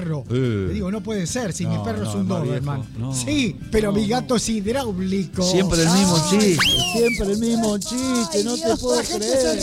perro. Le digo, no puede ser, si mi perro es un Doberman. Sí, pero mi gato es hidráulico. Siempre el mismo chiste, no te puedo creer.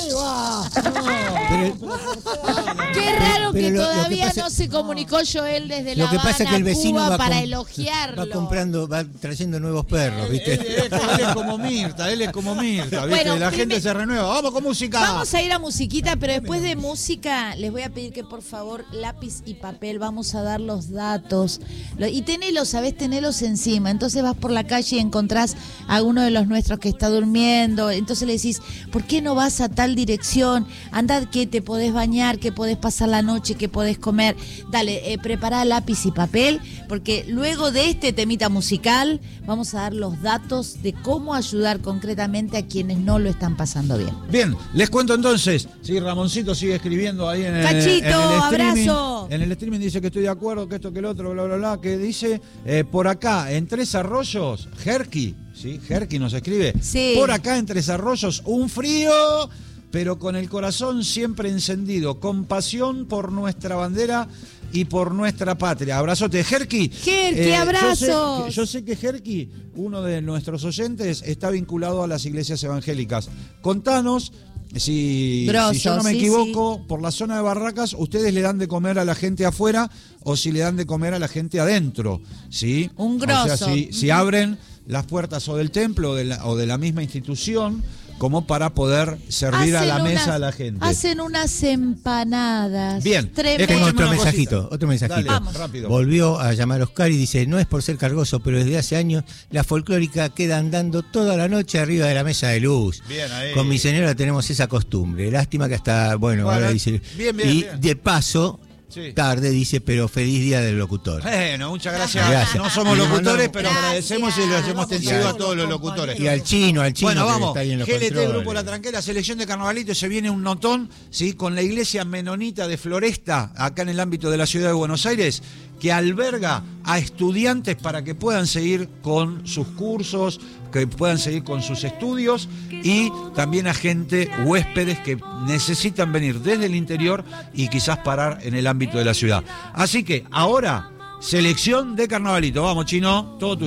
Qué raro que todavía no se comunicó Joel desde La Habana, lo que pasa es que el vecino Cuba, para elogiarlo. Va trayendo nuevos perros, ¿viste? Él es como Mirta, ¿viste? Bueno, la gente se renueva. Vamos con música. Vamos a ir a musiquita, pero después de música les voy a pedir que por favor lápiz y papel, vamos a dar los datos. Y tenelos, ¿sabés? Tenelos encima. Entonces vas por la calle y encontrás a uno de los nuestros que está durmiendo. Entonces le decís, ¿por qué no vas a tal dirección? Anda, que te podés bañar, que podés pasar la noche, que podés comer. Dale, prepará lápiz y papel, porque luego de este temita musical vamos a dar los datos de cómo ayudar concretamente a quienes no lo están pasando bien. Bien, les cuento entonces. Sí, Ramoncito sigue escribiendo ahí en Cachito, el streaming. abrazo. En el streaming dice que estoy de acuerdo, que esto, que el otro, bla, bla, bla. Que dice, por acá, en Tres Arroyos, Jerky, ¿sí? Jerky nos escribe. Sí. Por acá, en Tres Arroyos, un frío, pero con el corazón siempre encendido, con pasión por nuestra bandera y por nuestra patria. Abrazote, Jerky. Jerky, abrazos. Yo sé que Jerky, uno de nuestros oyentes, está vinculado a las iglesias evangélicas. Contanos, si yo no me equivoco, por la zona de Barracas, ustedes le dan de comer a la gente afuera o si le dan de comer a la gente adentro, ¿sí? Un grosso. O sea, si abren las puertas o del templo o de la misma institución, como para poder servir a la mesa a la gente. Hacen unas empanadas. Bien. Tengo otro mensajito. Dale, rápido. Volvió a llamar Oscar y dice, no es por ser cargoso, pero desde hace años la folclórica queda andando toda la noche arriba de la mesa de luz. Bien, ahí. Con mi señora tenemos esa costumbre. Lástima que hasta, ahora dice. Bien, de paso, tarde dice, pero feliz día del locutor. Bueno, muchas gracias. No somos locutores, pero agradecemos y le hacemos tensivo a todos los locutores. Y al chino. Bueno, vamos. Está ahí en los GLT, controles. Grupo La Tranquera, selección de Carnavalito, se viene un notón, ¿sí? Con la iglesia menonita de Floresta, acá en el ámbito de la ciudad de Buenos Aires, que alberga a estudiantes para que puedan seguir con sus cursos, que puedan seguir con sus estudios, y también a gente, huéspedes que necesitan venir desde el interior y quizás parar en el ámbito de la ciudad. Así que ahora, selección de Carnavalito. Vamos, Chino, todo tuyo.